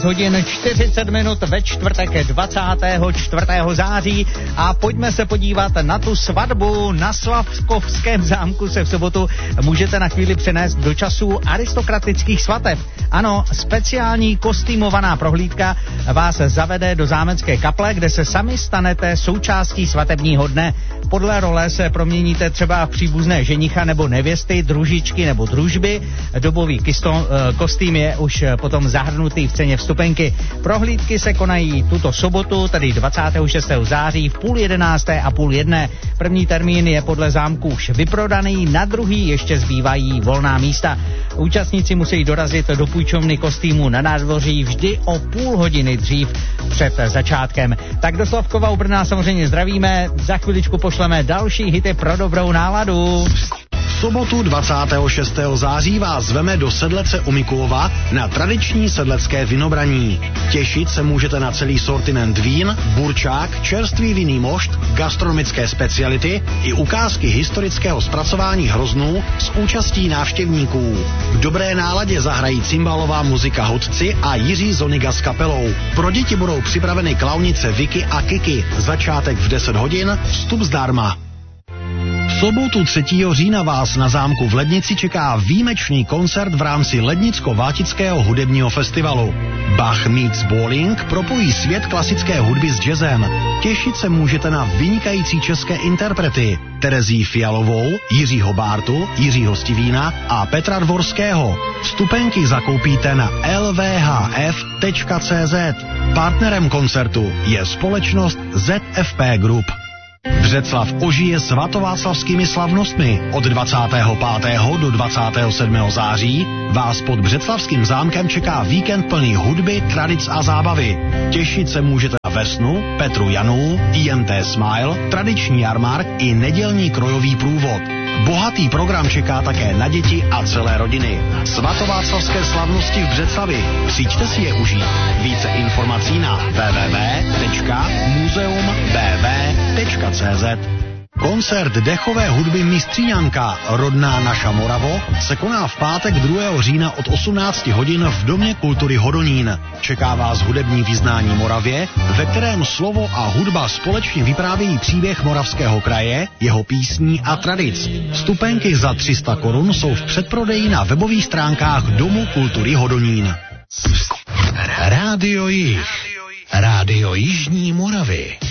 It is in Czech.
Hodin 40 minut ve čtvrtek 24. září a pojďme se podívat na tu svatbu. Na Slavkovském zámku se v sobotu můžete na chvíli přenést do časů aristokratických svateb. Ano, speciální kostýmovaná prohlídka vás zavede do zámecké kaple, kde se sami stanete součástí svatebního dne. Podle role se proměníte třeba v příbuzné ženicha nebo nevěsty, družičky nebo družby. Dobový kostým je už potom zahrnutý v ceně vstupenky. Prohlídky se konají tuto sobotu, tedy 26. září v 10:30 a 10:30. První termín je podle zámku už vyprodaný, na druhý ještě zbývají volná místa. Účastníci musí dorazit do půjčovny kostýmu na nádvoří vždy o půl hodiny dřív před začátkem. Tak do Slavkova u Brna samozřejmě zdravíme, za chviličku pošleme další hity pro dobrou náladu. V sobotu 26. září vás zveme do Sedlece u Mikulova na tradiční sedlecké vinobraní. Těšit se můžete na celý sortiment vín, burčák, čerstvý vinný mošt, gastronomické speciality i ukázky historického zpracování hroznů s účastí návštěvníků. V dobré náladě zahrají cymbalová muzika Hodci a Jiří Zoniga s kapelou. Pro děti budou připraveny klaunice Vicky a Kiki. Začátek v 10 hodin, vstup zdarma. V sobotu 3. října vás na zámku v Lednici čeká výjimečný koncert v rámci Lednicko-Vátického hudebního festivalu. Bach meets Bowling propojí svět klasické hudby s jazzem. Těšit se můžete na vynikající české interprety Terezí Fialovou, Jiřího Bártu, Jiřího Stivína a Petra Dvorského. Vstupenky zakoupíte na lvhf.cz. Partnerem koncertu je společnost ZFP Group. Břeclav ožije svatováclavskými slavnostmi. Od 25. do 27. září vás pod Břeclavským zámkem čeká víkend plný hudby, tradic a zábavy. Těšit se můžete na Vesnu, Petru Janů, IMT Smile, tradiční jarmark i nedělní krojový průvod. Bohatý program čeká také na děti a celé rodiny. Svatováclavské slavnosti v Břeclavi. Přijďte si je užít. Více informací na www.muzeum.bv.cz. Koncert dechové hudby Mistříňanka, rodná naša Moravo, se koná v pátek 2. října od 18 hodin v Domě kultury Hodonín. Čeká vás hudební vyznání Moravě, ve kterém slovo a hudba společně vyprávějí příběh Moravského kraje, jeho písní a tradic. Vstupenky za 300 korun jsou v předprodeji na webových stránkách Domu kultury Hodonín. Rádio Jih. Rádio Jižní Moravy.